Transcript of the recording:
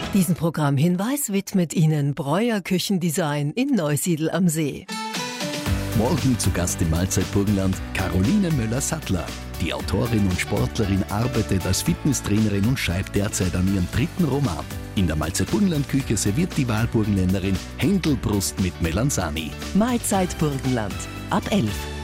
Diesen Programmhinweis widmet Ihnen Breuer Küchendesign in Neusiedl am See. Morgen zu Gast im Mahlzeit Burgenland Caroline Möller-Sattler. Die Autorin und Sportlerin arbeitet als Fitnesstrainerin und schreibt derzeit an ihrem 3. Roman. In der Mahlzeit Burgenland-Küche serviert die Wahlburgenländerin Händelbrust mit Melanzani. Mahlzeit Burgenland ab 11.